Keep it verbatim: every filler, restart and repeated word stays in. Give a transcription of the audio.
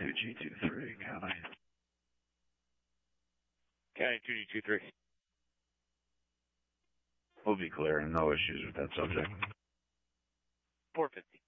two G two three, County. County two G two three. We'll be clear, no issues with that subject. four fifty.